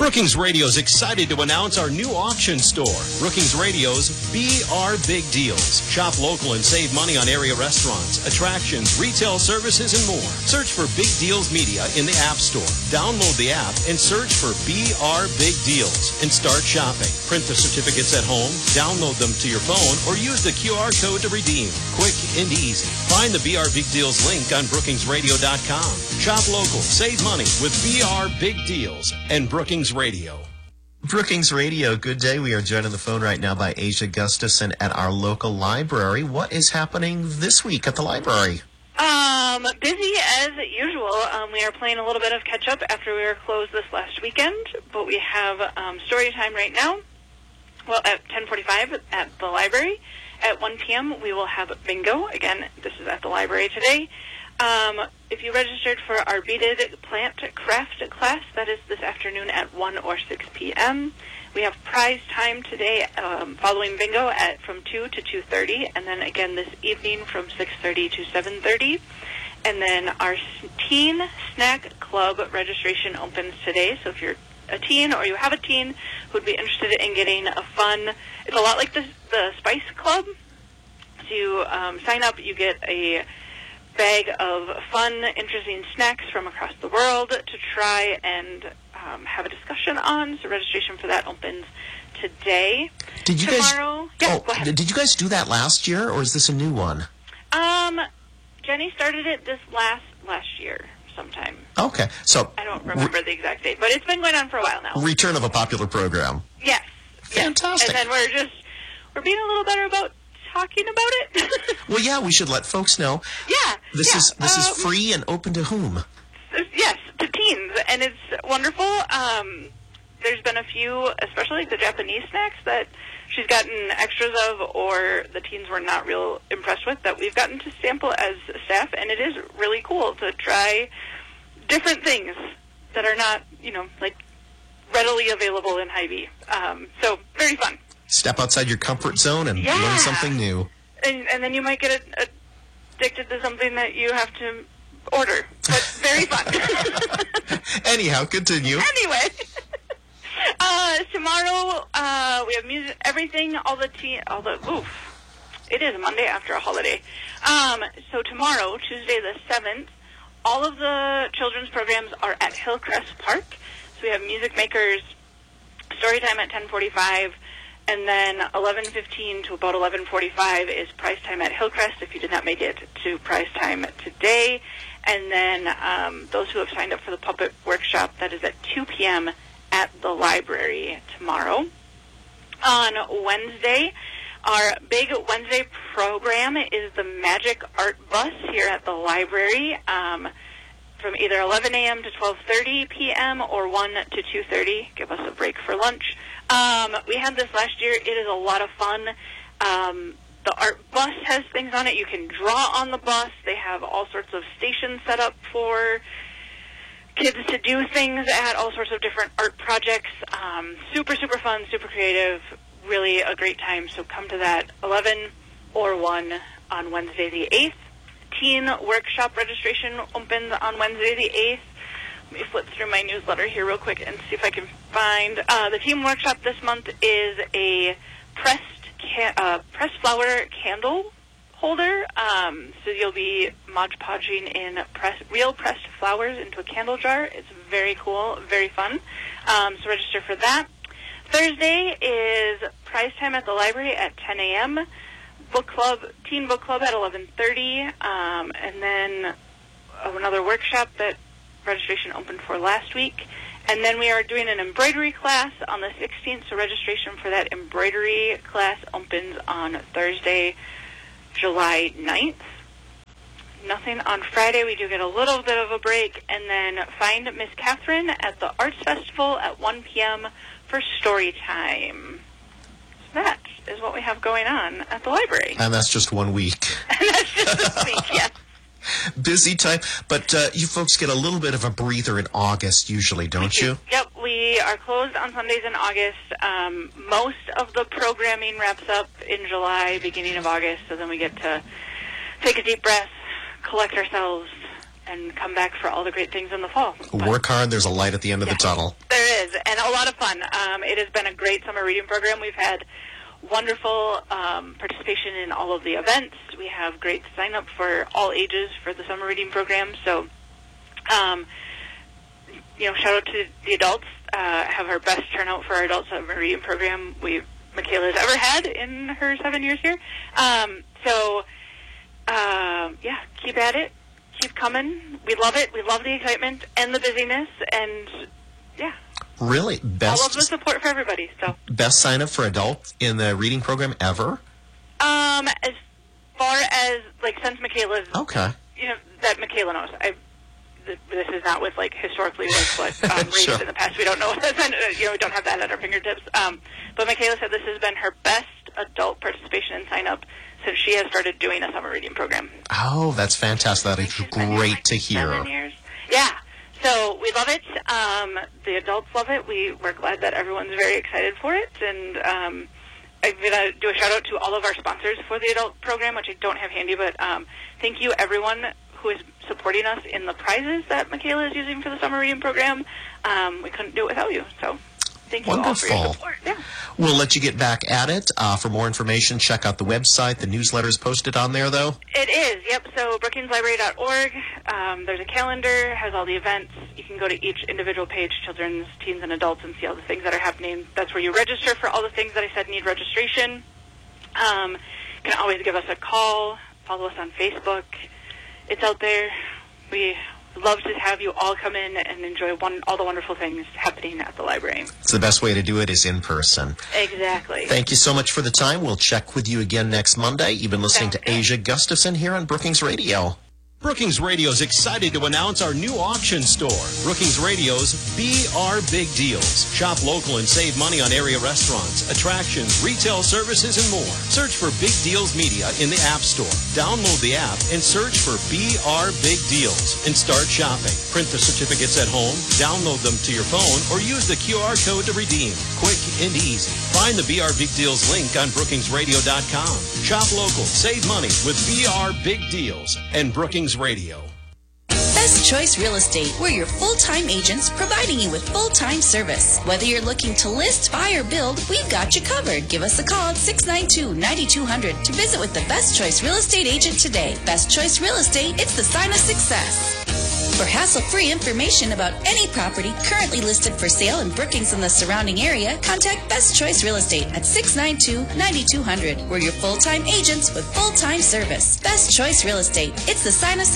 Brookings Radio is excited to announce our new auction store, Brookings Radio's BR Big Deals. Shop local and save money on area restaurants, attractions, retail services, and more. Search for Big Deals Media in the App Store. Download the app and search for BR Big Deals and start shopping. Print the certificates at home, download them to your phone, or use the QR code to redeem. Quick and easy. Find the BR Big Deals link on brookingsradio.com. Shop local, save money with BR Big Deals and Brookings Radio. Brookings Radio, good day. We are joined on the phone right now by Asia Gustafson at our local library. What is happening this week at the library? Busy as usual. We are playing a little bit of catch-up after we were closed this last weekend, but we have story time right now. Well, at 10:45 at the library. At 1 p.m., we will have bingo. Again, this is at the library today. If you registered for our beaded plant craft class, that is this afternoon at 1 or 6 p.m. We have prize time today following bingo from 2 to 2:30, and then again this evening from 6:30 to 7:30. And then our Teen Snack Club registration opens today, so if you're a teen or you have a teen who would be interested in getting a fun, it's a lot like the Spice Club. So you sign up, you get a bag of fun, interesting snacks from across the world to try and have a discussion on. So registration for that opens today. Did you Tomorrow, guys? Did you guys do that last year, or is this a new one? Jenny started it this last year sometime. Okay, so I don't remember the exact date, but it's been going on for a while now. Return of a popular program. Yes. Fantastic. Yes. And then we're being a little better about talking about it. Well, yeah, we should let folks know. Yeah. This is free and open to whom? Yes, to teens, and it's wonderful. There's been a few, especially like the Japanese snacks that she's gotten extras of, or the teens were not real impressed with, that we've gotten to sample as staff, and it is really cool to try different things that are not, like readily available in Hy-Vee. So very fun. Step outside your comfort zone and learn something new. And then you might get addicted to something that you have to order. But very fun. Anyhow, continue. Anyway. Tomorrow, we have music, everything, it is a Monday after a holiday. So tomorrow, Tuesday the 7th, all of the children's programs are at Hillcrest Park. So we have music makers, story time at 10:45, and then 11:15 to about 11:45 is prize time at Hillcrest if you did not make it to prize time today. And then those who have signed up for the puppet workshop, that is at 2 p.m. at the library tomorrow. On Wednesday, our big Wednesday program is the Magic Art Bus here at the library from either 11 a.m. to 12:30 p.m. or 1 to 2:30. Give us a break for lunch. We had this last year. It is a lot of fun. The art bus has things on it. You can draw on the bus. They have all sorts of stations set up for kids to do things at, all sorts of different art projects. Super, super fun, super creative, really a great time. So come to that 11 or 1 on Wednesday the 8th. Teen Workshop registration opens on Wednesday the 8th. Let me flip through my newsletter here real quick and see if I can find. The Teen Workshop this month is a pressed flower candle holder. So you'll be Mod Podging in real pressed flowers into a candle jar. It's very cool, very fun. So register for that. Thursday is prize time at the library at 10 a.m. Book club, teen book club at 11:30, and then another workshop that registration opened for last week. And then we are doing an embroidery class on the 16th, so registration for that embroidery class opens on Thursday, July 9th. Nothing on Friday. We do get a little bit of a break. And then find Miss Catherine at the Arts Festival at 1 p.m. for story time. So that is what we have going on at the library. And that's just 1 week. And that's just this week, yes. Busy time, but you folks get a little bit of a breather in August usually, don't you? Yep, we are closed on Sundays in August. Most of the programming wraps up in July, beginning of August, so then we get to take a deep breath, collect ourselves, and come back for all the great things in the fall. Work hard, there's a light at the end of the tunnel. There is, and a lot of fun. It has been a great summer reading program. We've had wonderful participation in all of the events. We have great sign-up for all ages for the summer reading program. So, shout out to the adults. Have our best turnout for our adult summer reading program Michaela's ever had in her 7 years here. Keep at it. Keep coming. We love it. We love the excitement and the busyness, and really all of the support for everybody. So best sign up for adult in the reading program ever. As far as since Michaela's, okay, that Michaela knows. This is not with historically what raised Sure. in the past. We don't know. We don't have that at our fingertips. But Michaela said this has been her best adult participation and sign up since she has started doing a summer reading program. Oh, that's fantastic. That is great to hear. 7 years. Yeah. So we love it. The adults love it. We're glad that everyone's very excited for it. And I'm going to do a shout-out to all of our sponsors for the adult program, which I don't have handy, but thank you, everyone who is supporting us in the prizes that Michaela is using for the summer reading program. We couldn't do it without you. So thank you all for your support. Yeah. We'll let you get back at it. For more information, check out the website. The newsletter is posted on there, though? It is, yep. So brookingslibrary.org. There's a calendar, has all the events. You can go to each individual page, children's, teens, and adults, and see all the things that are happening. That's where you register for all the things that I said need registration. You can always give us a call. Follow us on Facebook. It's out there. We love to have you all come in and enjoy all the wonderful things happening at the library. It's the best way to do it is in person. Exactly. Thank you so much for the time. We'll check with you again next Monday. You've been listening to Asia Gustafson here on Brookings Radio. Brookings Radio is excited to announce our new auction store, Brookings Radio's BR Big Deals. Shop local and save money on area restaurants, attractions, retail services, and more. Search for Big Deals Media in the App Store. Download the app and search for BR Big Deals and start shopping. Print the certificates at home, download them to your phone, or use the QR code to redeem. Quick and easy. Find the BR Big Deals link on brookingsradio.com. Shop local, save money with BR Big Deals and Brookings Radio. Best Choice Real Estate. We're your full-time agents providing you with full-time service. Whether you're looking to list, buy, or build, we've got you covered. Give us a call at 692-9200 to visit with the Best Choice Real Estate agent today. Best Choice Real Estate, it's the sign of success. For hassle-free information about any property currently listed for sale in Brookings and the surrounding area, contact Best Choice Real Estate at 692-9200. We're your full-time agents with full-time service. Best Choice Real Estate. It's the sign of success.